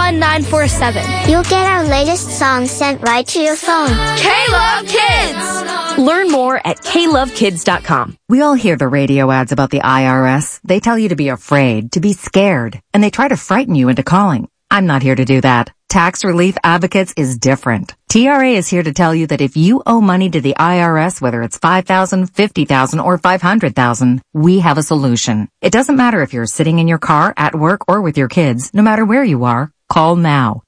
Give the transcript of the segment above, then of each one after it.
1947. You'll get our latest songs sent right to your phone. K-Love Kids! Learn more at klovekids.com. We all hear the radio ads about the IRS. They tell you to be afraid, to be scared, and they try to frighten you into calling. I'm not here to do that. Tax Relief Advocates is different. TRA is here to tell you that if you owe money to the IRS, whether it's $5,000, $50,000, or $500,000, we have a solution. It doesn't matter if you're sitting in your car, at work, or with your kids. No matter where you are, call now.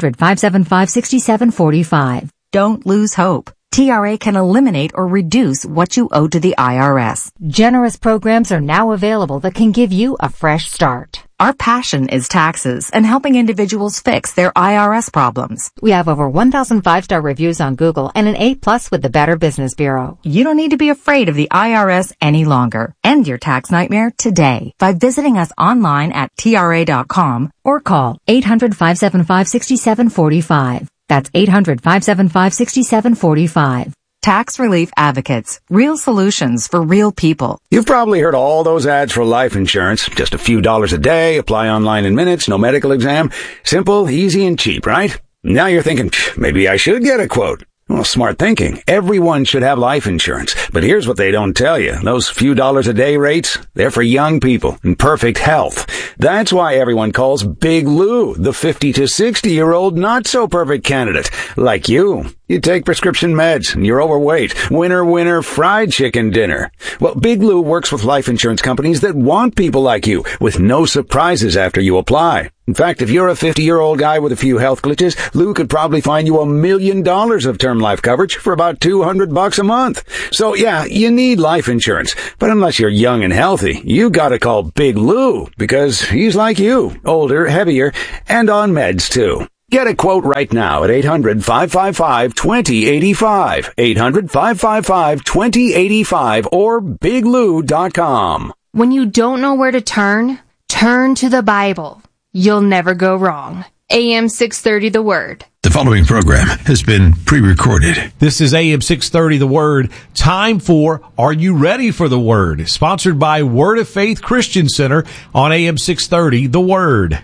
800-575-6745. Don't lose hope. TRA can eliminate or reduce what you owe to the IRS. Generous programs are now available that can give you a fresh start. Our passion is taxes and helping individuals fix their IRS problems. We have over 1,000 5-star reviews on Google and an A+ with the Better Business Bureau. You don't need to be afraid of the IRS any longer. End your tax nightmare today by visiting us online at TRA.com or call 800-575-6745. That's 800-575-6745. Tax Relief Advocates. Real solutions for real people. You've probably heard all those ads for life insurance. Just a few dollars a day, apply online in minutes, no medical exam. Simple, easy, and cheap, right? Now you're thinking, maybe I should get a quote. Well, smart thinking. Everyone should have life insurance. But here's what they don't tell you. Those few dollars a day rates, they're for young people in perfect health. That's why everyone calls Big Lou the 50 to 60-year-old not-so-perfect candidate. Like you. You take prescription meds and you're overweight. Winner, fried chicken dinner. Well, Big Lou works with life insurance companies that want people like you with no surprises after you apply. In fact, if you're a 50-year-old guy with a few health glitches, Lou could probably find you $1 million of term life coverage for about $200 a month. So yeah, you need life insurance. But unless you're young and healthy, you gotta call Big Lou because he's like you, older, heavier, and on meds too. Get a quote right now at 800-555-2085, 800-555-2085, or biglou.com. When you don't know where to turn to the Bible. You'll never go wrong. AM 630 The Word. The following program has been pre-recorded. This is AM 630 The Word. Time for Are You Ready for the Word? Sponsored by Word of Faith Christian Center on AM 630 The Word.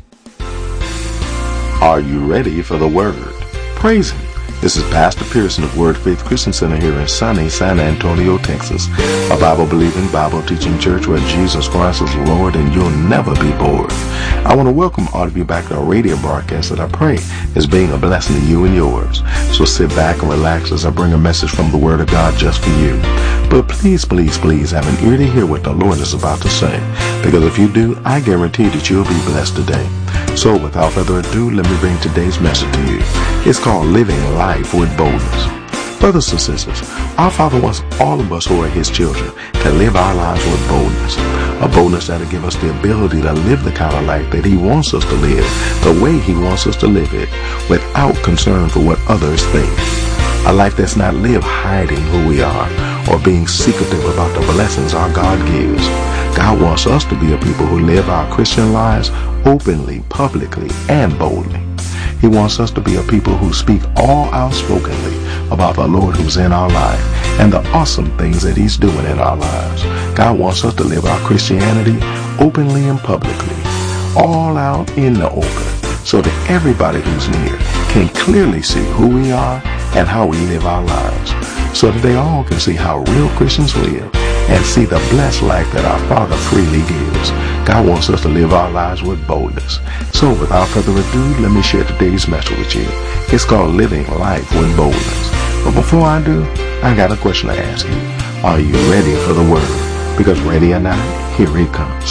Are you ready for the Word? Praise Him. This is Pastor Pearson of Word of Faith Christian Center here in sunny San Antonio, Texas, a Bible-believing, Bible-teaching church where Jesus Christ is Lord and you'll never be bored. I want to welcome all of you back to our radio broadcast that I pray is being a blessing to you and yours. So sit back and relax as I bring a message from the Word of God just for you. But please have an ear to hear what the Lord is about to say, because if you do, I guarantee that you'll be blessed today. So without further ado, let me bring today's message to you. It's called Living Life with Boldness. Brothers and sisters, our Father wants all of us who are His children to live our lives with boldness. A boldness that will give us the ability to live the kind of life that He wants us to live, the way He wants us to live it, without concern for what others think. A life that's not lived hiding who we are or being secretive about the blessings our God gives. God wants us to be a people who live our Christian lives openly, publicly, and boldly. He wants us to be a people who speak all outspokenly about the Lord who's in our life and the awesome things that He's doing in our lives. God wants us to live our Christianity openly and publicly, all out in the open, so that everybody who's near can clearly see who we are and how we live our lives, so that they all can see how real Christians live and see the blessed life that our Father freely gives. God wants us to live our lives with boldness. So without further ado, let me share today's message with you. It's called Living Life with Boldness. But before I do, I got a question to ask you. Are you ready for the Word? Because ready or not, here it comes.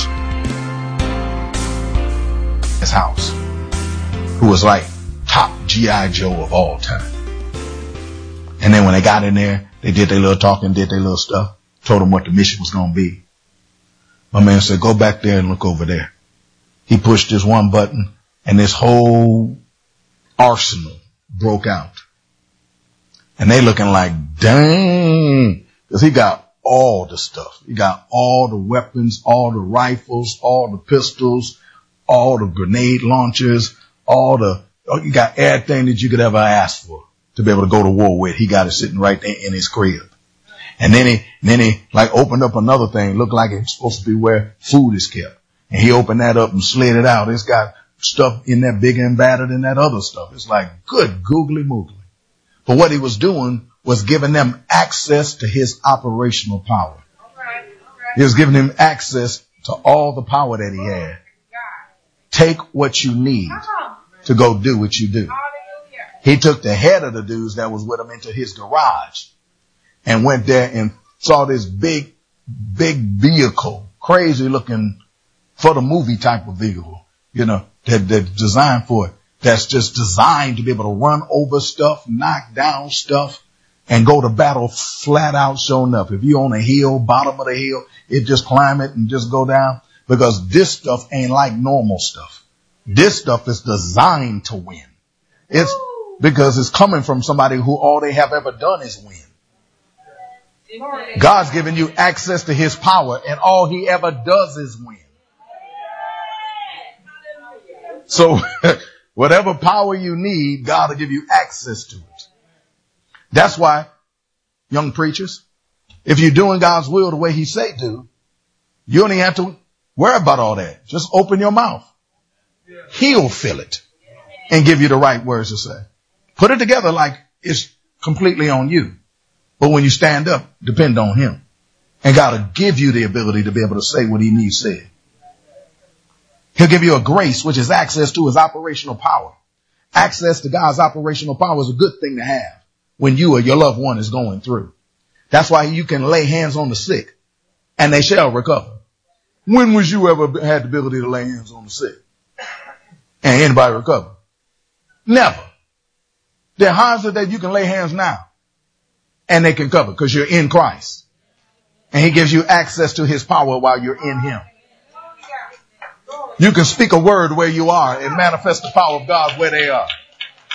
His house, who was like top G.I. Joe of all time. And then when they got in there, they did their little talking, did their little stuff, told them what the mission was going to be. My man said, go back there and look over there. He pushed this one button and this whole arsenal broke out. And they looking like, dang, because he got all the stuff. He got all the weapons, all the rifles, all the pistols, all the grenade launchers, you got everything that you could ever ask for to be able to go to war with. He got it sitting right there in his crib. And then he like opened up another thing, looked like it's supposed to be where food is kept. And he opened that up and slid it out. It's got stuff in there bigger and badder than that other stuff. It's like, good googly moogly. But what he was doing was giving them access to his operational power. He was giving him access to all the power that he had. Take what you need to go do what you do. He took the head of the dudes that was with him into his garage and went there and saw this big vehicle, crazy looking for the movie type of vehicle, that's designed for it. That's just designed to be able to run over stuff, knock down stuff, and go to battle flat out showing up. If you on a hill, bottom of the hill, it just climb it and just go down, because this stuff ain't like normal stuff. This stuff is designed to win. It's because it's coming from somebody who all they have ever done is win. God's given you access to his power, and all he ever does is win. So whatever power you need, God will give you access to it. That's why, young preachers, if you're doing God's will the way he say do, you don't even have to worry about all that. Just open your mouth. He'll fill it and give you the right words to say. Put it together like it's completely on you. But when you stand up, depend on him. And God will give you the ability to be able to say what he needs said. He'll give you a grace, which is access to his operational power. Access to God's operational power is a good thing to have when you or your loved one is going through. That's why you can lay hands on the sick and they shall recover. When was you ever had the ability to lay hands on the sick and anybody recover? Never. There are times that you can lay hands now and they can cover because you're in Christ. And he gives you access to his power while you're in him. You can speak a word where you are and manifest the power of God where they are.